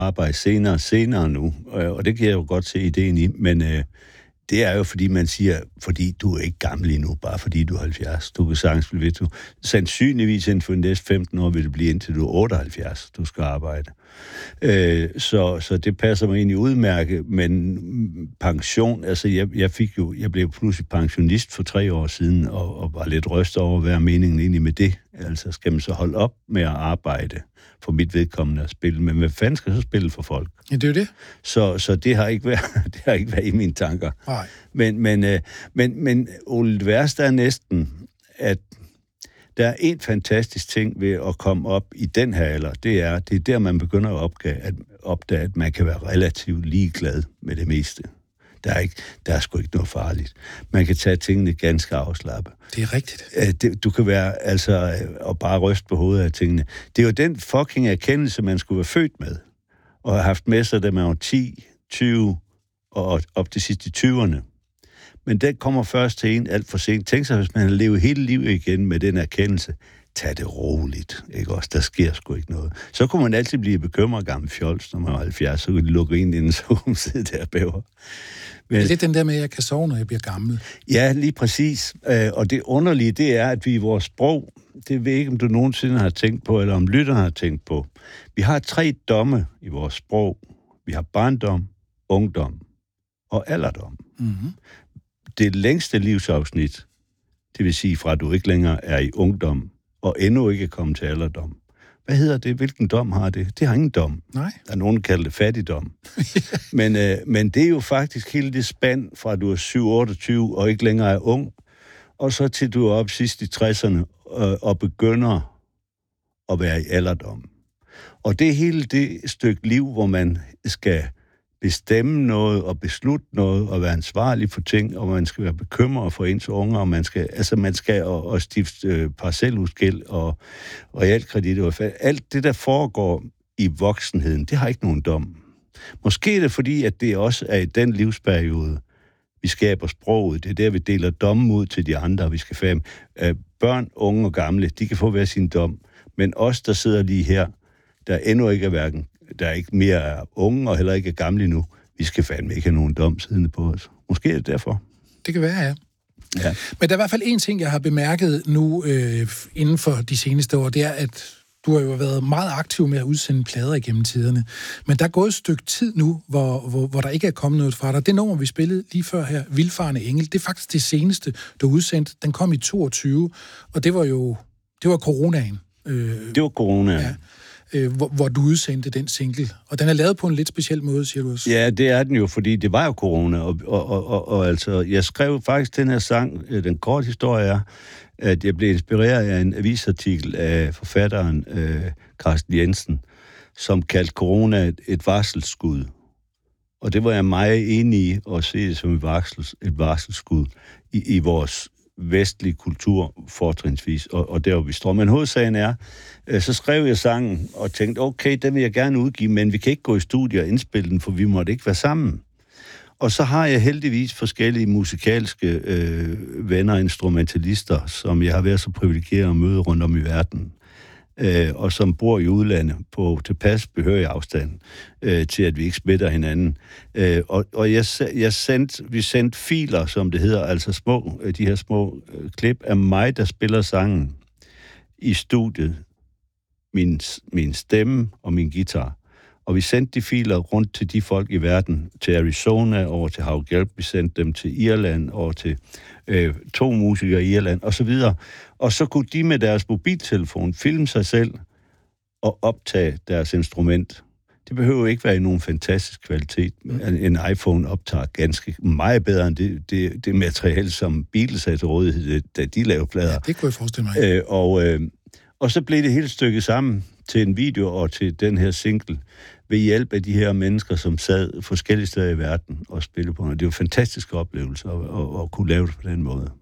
arbejde senere nu, og det kan jeg jo godt se ideen i, men det er jo, fordi man siger, fordi du er ikke gammel endnu, bare fordi du er 70. Du kan sagtens blive ved, du sandsynligvis inden for de næste 15 år vil det blive indtil du er 78, du skal arbejde. Så det passer mig egentlig udmærket, men pension, altså jeg blev pludselig pensionist for 3 år siden, og var lidt rystet over, hvad er meningen egentlig med det? Altså, skal man så holde op med at arbejde for mit vedkommende at spille, men hvad fanden skal så spille for folk? Ja, det er jo det. Så det har ikke været i mine tanker. Nej. Men Ole, det værste er næsten, at der er en fantastisk ting ved at komme op i den her alder, det er der, man begynder at opdage, at man kan være relativt ligeglad med det meste. Der er sgu ikke noget farligt. Man kan tage tingene ganske afslappet. Det er rigtigt. Du kan være, og bare ryste på hovedet af tingene. Det er jo den fucking erkendelse, man skulle være født med, og have haft med sig, da man var 10, 20 og op til sidst i 20'erne. Men den kommer først til en alt for sent. Tænk sig, hvis man har levet hele livet igen med den erkendelse. Tag det roligt, ikke også? Der sker sgu ikke noget. Så kunne man altid blive bekymret gammel fjols, når man var 70, så kunne de lukke ind inden, så kunne man sidde der og bæver. Men det er lidt den der med, at jeg kan sove, når jeg bliver gammel. Ja, lige præcis. Og det underlige, det er, at vi i vores sprog, det ved jeg ikke, om du nogensinde har tænkt på, eller om lytterne har tænkt på. Vi har 3 domme i vores sprog. Vi har barndom, ungdom og alderdom. Mm-hmm. Det længste livsafsnit, det vil sige fra, at du ikke længere er i ungdom, og endnu ikke er kommet til alderdom. Hvad hedder det? Hvilken dom har det? Det har ingen dom. Nej. Der er nogen, der kalder det fattigdom. Men det er jo faktisk hele det spand fra, at du er 7-28 og ikke længere er ung, og så til du er op sidst i 60'erne og begynder at være i alderdom. Og det er hele det stykke liv, hvor man skal bestemme noget og beslutte noget og være ansvarlig for ting, og man skal være bekymret for ens unger, og man skal og stifte parcelhusgæld og realkredit og alt det, der foregår i voksenheden, det har ikke nogen dom. Måske er det fordi, at det også er i den livsperiode, vi skaber sproget. Det er der, vi deler dommen ud til de andre. Vi skal færre børn, unge og gamle, de kan få hver sin dom. Men os, der sidder lige her, der endnu ikke er hverken, der er ikke mere er unge og heller ikke er gamle nu, vi skal fandme ikke have nogen dom siddende på os. Måske er det derfor. Det kan være, ja. Ja. Men der er i hvert fald en ting, jeg har bemærket nu inden for de seneste år, det er, at du har jo været meget aktiv med at udsende plader igennem tiderne. Men der er gået et stykke tid nu, hvor der ikke er kommet noget fra dig. Det nummer, vi spillede lige før her, Vildfarende Engel, det er faktisk det seneste, du udsendte. Den kom i 22, og det var coronaen. Det var coronaen. Ja. Hvor du udsendte den single. Og den er lavet på en lidt speciel måde, siger du også. Ja, det er den jo, fordi det var jo corona. Og altså, jeg skrev faktisk den her sang, den korte historie er, at jeg blev inspireret af en avisartikel af forfatteren Carsten Jensen, som kaldte corona et varselsskud. Og det var jeg meget enig i at se det som et varselsskud i vores vestlige kultur fortrinsvis, og der hvor vi står. Men hovedsagen er, så skrev jeg sangen og tænkte, okay, den vil jeg gerne udgive, men vi kan ikke gå i studie og indspille den, for vi måtte ikke være sammen. Og så har jeg heldigvis forskellige musikalske venner og instrumentalister, som jeg har været så privilegeret at møde rundt om i verden, og som bor i udlandet på tilpas behørig afstand til, at vi ikke smitter hinanden. Og vi sendte filer, som det hedder, altså de her små klip af mig, der spiller sangen i studiet, min stemme og min guitar. Og vi sendte de filer rundt til de folk i verden, til Arizona, over til Hav Gelb, vi sendte dem til Irland, over til 2 musikere i Irland, og så videre. Og så kunne de med deres mobiltelefon filme sig selv og optage deres instrument. Det behøver ikke være i nogen fantastisk kvalitet. En iPhone optager ganske meget bedre end det materiale, som Beatles havde til rådighed, da de lavede plader. Ja, det kunne jeg forestille mig. Og så blev det hele stykket sammen til en video og til den her single ved hjælp af de her mennesker, som sad forskellige steder i verden og spillede på. Det var en fantastisk oplevelse at kunne lave det på den måde.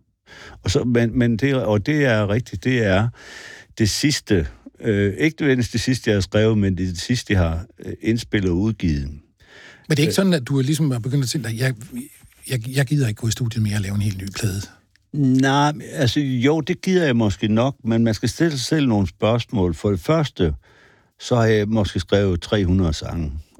Det er rigtigt, det er det sidste, ikke nødvendigvis det sidste, jeg har skrevet, men det er det sidste, jeg har indspillet og udgivet. Men det er ikke sådan, at du ligesom er begyndt at tænke dig, jeg gider ikke gå i studiet mere og lave en helt ny plade? Nej, altså jo, det gider jeg måske nok, men man skal stille sig selv nogle spørgsmål. For det første, så har jeg måske skrevet 300 sange.